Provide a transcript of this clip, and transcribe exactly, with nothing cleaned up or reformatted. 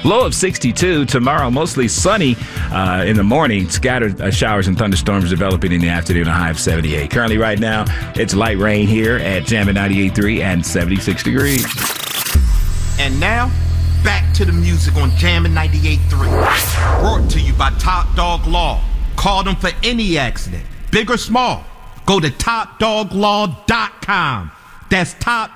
Low of sixty-two. Tomorrow, mostly sunny uh, in the morning. Scattered uh, showers and thunderstorms developing in the afternoon, a high of seventy-eight. Currently, right now, it's light rain here at Jammin' ninety-eight point three and seventy-six degrees. And now, back to the music on Jammin' ninety-eight point three. Brought to you by Top Dog Law. Call them for any accident, big or small. Go to top dog law dot com. That's top